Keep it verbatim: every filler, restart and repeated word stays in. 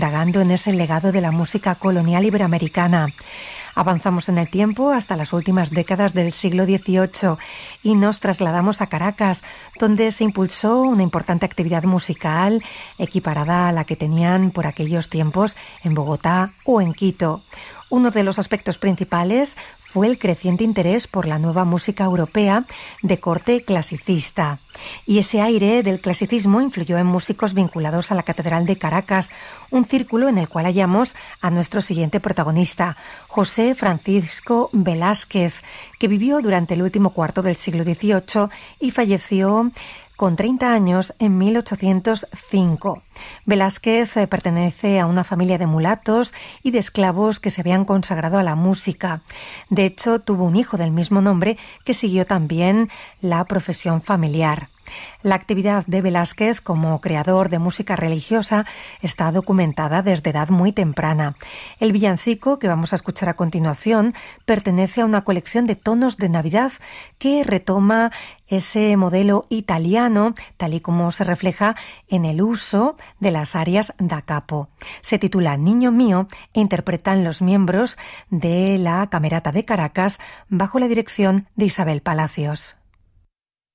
indagando en ese legado de la música colonial iberoamericana. Avanzamos en el tiempo hasta las últimas décadas del siglo dieciocho y nos trasladamos a Caracas, donde se impulsó una importante actividad musical equiparada a la que tenían por aquellos tiempos en Bogotá o en Quito. Uno de los aspectos principales fue el creciente interés por la nueva música europea de corte clasicista. Y ese aire del clasicismo influyó en músicos vinculados a la Catedral de Caracas, un círculo en el cual hallamos a nuestro siguiente protagonista, José Francisco Velázquez, que vivió durante el último cuarto del siglo dieciocho y falleció con treinta años en mil ochocientos cinco. Velázquez eh, pertenece a una familia de mulatos y de esclavos que se habían consagrado a la música. De hecho, tuvo un hijo del mismo nombre que siguió también la profesión familiar. La actividad de Velázquez como creador de música religiosa está documentada desde edad muy temprana. El villancico que vamos a escuchar a continuación pertenece a una colección de tonos de Navidad que retoma ese modelo italiano, tal y como se refleja en el uso de las arias da capo. Se titula Niño mío e interpretan los miembros de la Camerata de Caracas bajo la dirección de Isabel Palacios.